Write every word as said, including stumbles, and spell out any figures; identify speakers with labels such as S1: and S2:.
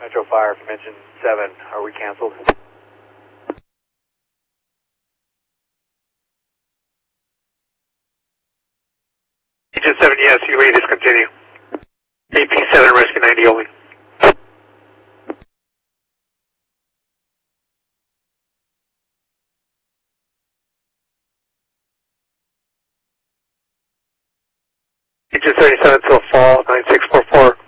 S1: Metro Fire from engine seven, are we canceled?
S2: Engine seven, yes, you may discontinue. A P seven, rescue ninety only. Engine seventy-seven till fall, nine six four four.